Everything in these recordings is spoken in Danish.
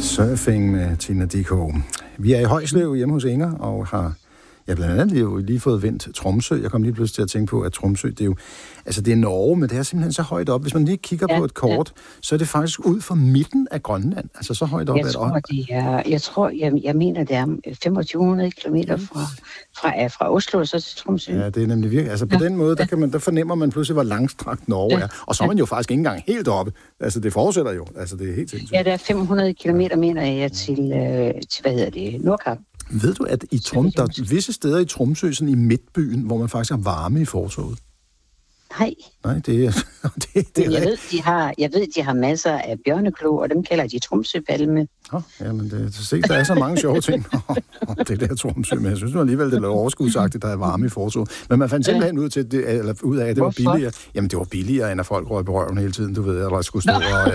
Surfing med Tina Dickow. Vi er i Højslev hjemme hos Inger, og har blandt andet jo lige fået vendt Tromsø. Jeg kom lige pludselig til at tænke på, at Tromsø, det er jo, altså det er Norge, men det er simpelthen så højt op. Hvis man lige kigger på et kort, så er det faktisk ud fra midten af Grønland. Altså så højt op. Jeg mener, det er 2500 kilometer fra Oslo så til Tromsø. Ja, det er nemlig virkelig. Altså på den måde, der fornemmer man pludselig, hvor langstrakt Norge er. Og så er man jo faktisk ikke engang helt oppe. Altså det fortsætter jo. Altså det er helt sindssygt. Ja, der er 500 kilometer, mener jeg, til Nordkap. Ved du, at der er visse steder i Tromsø, sådan i midtbyen, hvor man faktisk har varme i fortovet? Nej, det er jeg ved, de har masser af bjørneklo, og dem kalder de Tromsø-palme. Jamen, der er så mange sjove ting om det der Tromsø, men jeg synes nu alligevel, det er overskudsagtigt, der er varme i fortovet. Men man fandt simpelthen ud af, at det var billigere. Jamen, det var billigere, end at folk røg på røven hele tiden, du ved, eller skulle stå og...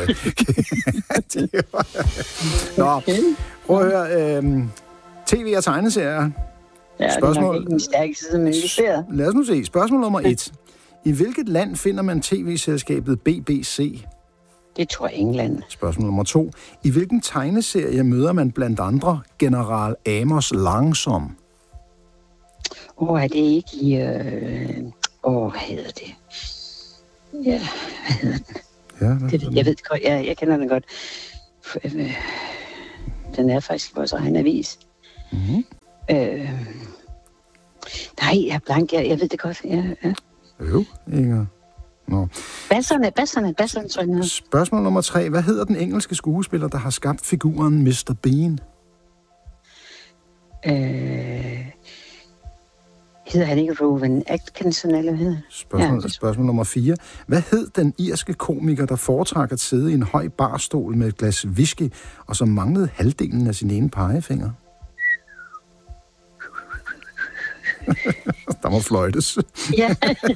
Nå, prøv at høre... TV og tegneserier. Ja, spørgsmål... det er nok ikke en stærk side, men vi ser. Lad os nu se. Spørgsmål nummer 1. I hvilket land finder man tv-selskabet BBC? Det tror jeg England. Spørgsmål nummer 2. I hvilken tegneserie møder man blandt andre General Amos Langsom? Er det ikke i... hvad hedder det? Ja, hvad hedder den? Jeg ved det godt. Jeg kender den godt. Den er faktisk i vores egen avis. Mm-hmm. Nej, jeg er blank. Jeg ved det godt. Ja. Jo, Inger. Nå. Basserne, tror jeg. Spørgsmål nummer 3. Hvad hedder den engelske skuespiller, der har skabt figuren Mr. Bean? Hedder han ikke Rowan Atkinson, eller hvad hedder? Spørgsmål nummer 4. Hvad hed den irske komiker, der foretrak at sidde i en høj barstol med et glas whisky, og som manglede halvdelen af sin ene pegefinger? Der må fløjtes. Ja.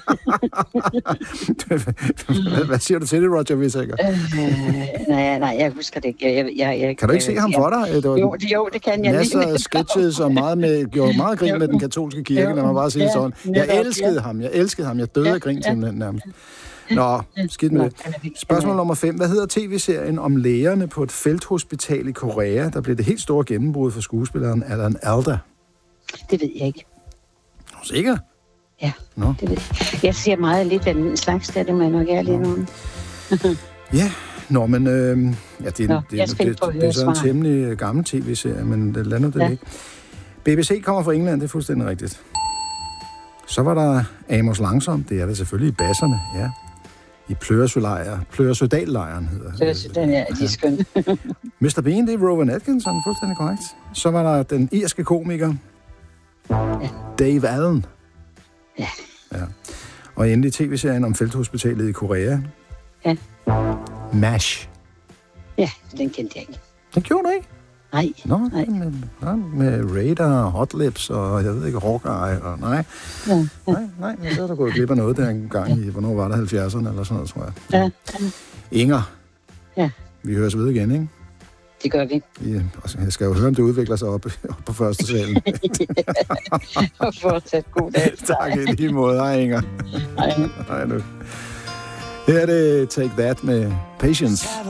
Hvad siger du til det, Roger Whittaker? Nej, jeg husker det ikke. Kan du ikke se ham for dig? Jo, det kan jeg. Masser af sketches og gjorde meget grin med den katolske kirke, når man bare siger sådan. Jeg elskede ham. Jeg døde af grin til den nærmest. Nå, skidt med det. Spørgsmål nummer 5. Hvad hedder tv-serien om lægerne på et felthospital i Korea? Der blev det helt store gennembrud for skuespilleren Alan Alda. Det ved jeg ikke. Er du sikker? Ja, det ved jeg. Jeg ser meget lidt af den slags, der det må jeg nok ærlig nogen. Ja, men det er så en temmelig gammel tv-serie, men det lander det ikke. BBC kommer fra England, det er fuldstændig rigtigt. Så var der Amos Langsom, det er der selvfølgelig i basserne, ja. I Pløresødal-lejren hedder Pløresødal, ja, de er skønne. Mr. Bean, det er Rowan Atkinson, fuldstændig korrekt. Så var der den irske komiker, Dave Allen. Ja. Og endelig tv-serien om felthospitalet i Korea. Ja. MASH. Ja, den kendte jeg ikke. Den gjorde du ikke? Nej. Med Radar, Hot Lips og jeg ved ikke, Hawkeye og nej. Nej, men så er der gået glip af noget der en gang i, hvornår var det, 70'erne eller sådan noget, tror jeg. Ja. Inger. Ja. Vi høres ved igen, ikke? Det gør vi. Ja, jeg skal jo høre, om det udvikler sig op på første salen. Og fortsat god dag. Tak i lige måde. Hej, Inger. Hej nu. Her er det Take That med Patience.